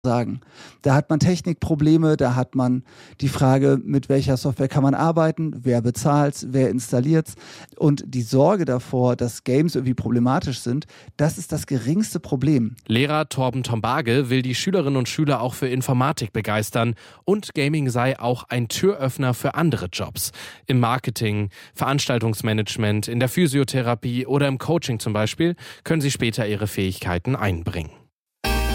sagen. Da hat man Technikprobleme, da hat man die Frage, mit welcher Software kann man arbeiten, wer bezahlt's, wer installiert's, und die Sorge davor, dass Games irgendwie problematisch sind, das ist das geringste Problem. Lehrer Torben Tombage will die Schülerinnen und Schüler auch für Informatik begeistern, und Gaming sei auch ein Türöffner für andere Jobs. Im Marketing, Veranstaltungsmanagement, in der Physiotherapie oder im Coaching zum Beispiel können sie später ihre Fähigkeiten einbringen.